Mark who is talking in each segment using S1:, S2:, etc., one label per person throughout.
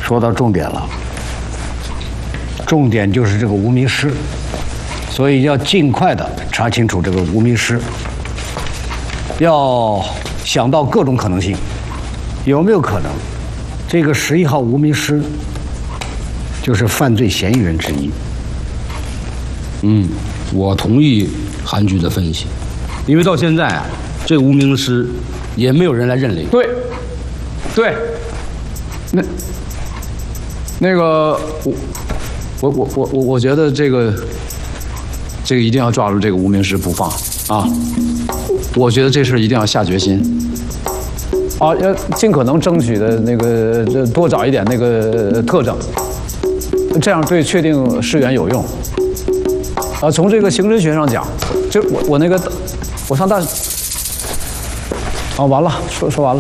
S1: 说到重点了，重点就是这个无名尸，所以要尽快的查清楚这个无名尸，要想到各种可能性，有没有可能这个11号无名尸就是犯罪嫌疑人之一？
S2: 我同意韩局的分析，因为到现在啊，这个无名尸也没有人来认领。
S3: 对，那个我觉得这个一定要抓住这个无名尸不放啊！我觉得这事一定要下决心啊，要尽可能争取的那个多找一点那个特征，这样对确定尸源有用。啊，从这个刑侦学上讲，就我上大啊，完了，说完了。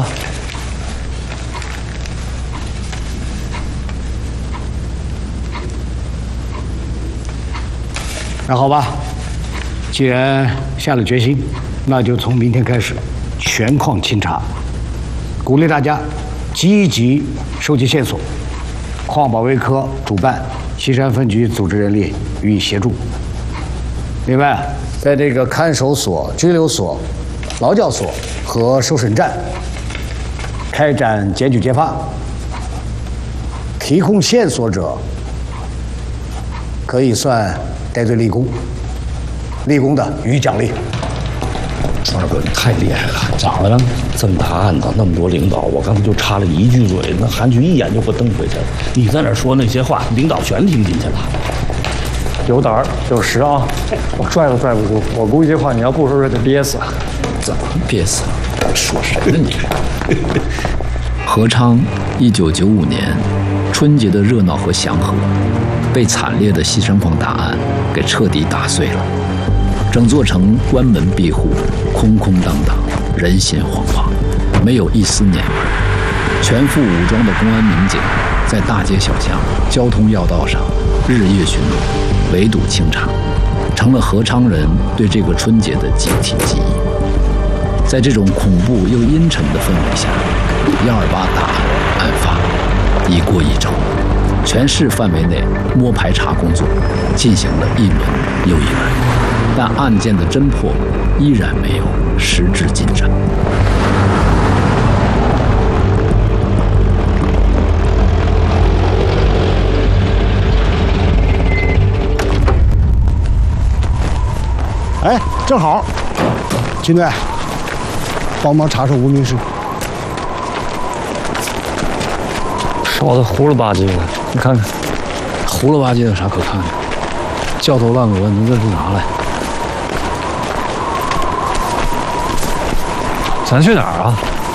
S1: 那好吧，既然下了决心，那就从明天开始全矿清查，鼓励大家积极收集线索，矿保卫科主办，西山分局组织人力予以协助。另外，在这个看守所、拘留所、劳教所和受审站开展检举揭发，提供线索者可以算戴罪立功，立功的予以奖励。
S4: 二哥，你太厉害了！咋的了？这么大案子，那么多领导，我刚才就插了一句嘴，那韩局一眼就给我瞪回去了。你在那说那些话，领导全听进去了。
S5: 有胆儿有识啊！我拽都拽不住。我估计这话你要不说，得憋死。
S4: 怎么憋死了？说谁呢你？
S6: 何昌，1995年，春节的热闹和祥和，被惨烈的西山矿大案给彻底打碎了。整座城关门闭户，空空荡荡，人心惶惶，没有一丝年味。全副武装的公安民警在大街小巷、交通要道上日夜巡逻，围堵清查，成了何昌人对这个春节的集体记忆。在这种恐怖又阴沉的氛围下，128大案发已过1周，全市范围内摸排查工作进行了一轮又一轮，但案件的侦破依然没有实质进展。
S1: 哎，正好，金队，帮忙查查无名尸。
S5: 烧的糊了吧唧的，你看看，
S3: 糊了吧唧的有啥可看的？焦头烂额，你这是拿来？
S5: 咱去哪儿啊？